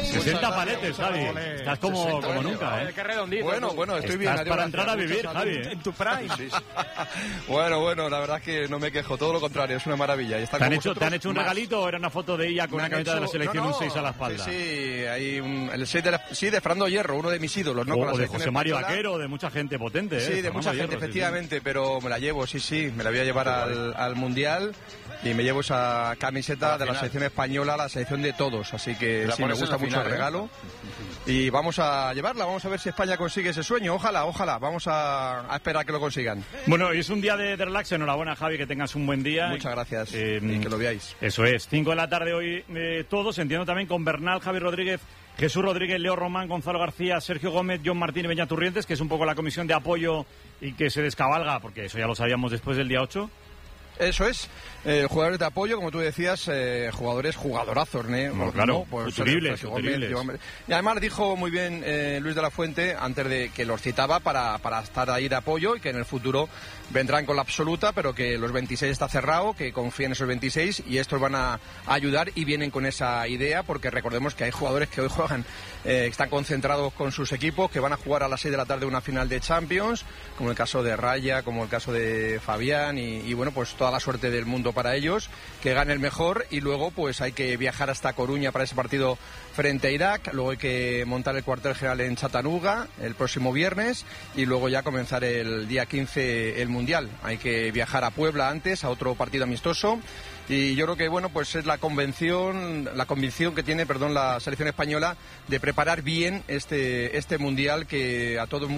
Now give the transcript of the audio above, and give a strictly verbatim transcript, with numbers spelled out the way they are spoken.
sesenta paletes, Javi. Estás como, sesenta, como nunca, ¿eh? Qué redondito. Bueno, bueno, estoy bien. Estás para entrar a vivir, Javi. ¿eh? En tu prime. Sí, sí. Bueno, bueno, la verdad es que no me quejo, todo lo contrario, es una maravilla. Y ¿Te han, hecho, ¿Te han hecho un más. regalito o era una foto de ella con Me una han camiseta de la hecho- selección no, un no, seis a la espalda? Sí, sí, hay un, el seis de, la, sí, de Fernando Hierro, uno de mis ídolos, ¿no? O, Con la o de selección José Mario española. Vaquero, de mucha gente potente, ¿eh? Sí, de Fernando mucha gente, Hierro, sí, sí. efectivamente, pero me la llevo, sí, sí, me la voy a llevar al, al Mundial y me llevo esa camiseta de la selección española, la selección de todos, así que La sí, me pones en gusta la mucho final, el ¿eh? regalo. Y vamos a llevarla, vamos a ver si España consigue ese sueño, ojalá, ojalá, vamos a, a esperar que lo consigan. Bueno, hoy es un día de, de relax, enhorabuena, Javi, que tengas un buen día. Muchas gracias, Eh, y que lo veáis. Eso es, cinco de la tarde hoy eh, todos, entiendo también con Bernal, Javi Rodríguez, Jesús Rodríguez, Leo Román, Gonzalo García, Sergio Gómez, John Martín y Beñaturrientes, que es un poco la comisión de apoyo y que se descabalga, porque eso ya lo sabíamos después del día ocho. Eso es, eh, jugadores de apoyo, como tú decías, eh, jugadores jugadorazos, ¿eh? No, claro, Pues, futuribles, Sergio Gómez, futuribles. Joan- Y además dijo muy bien eh, Luis de la Fuente, antes de que los citaba para, para estar ahí de apoyo y que en el futuro vendrán con la absoluta, pero que los veintiséis está cerrado, que confíen en esos veintiséis y estos van a, a ayudar y vienen con esa idea, porque recordemos que hay jugadores que hoy juegan, eh, están concentrados con sus equipos, que van a jugar a las seis de la tarde una final de Champions, como el caso de Raya, como el caso de Fabián y, y bueno, pues toda la suerte del mundo para ellos, que gane el mejor y luego pues hay que viajar hasta Coruña para ese partido frente a Irak, luego hay que montar el cuartel general en Chattanooga el próximo viernes y luego ya comenzar el día quince el Mundial. Hay que viajar a Puebla antes, a otro partido amistoso. Y yo creo que bueno, pues es la convención, la convicción que tiene, perdón, la selección española de preparar bien este este mundial que a todo el mundo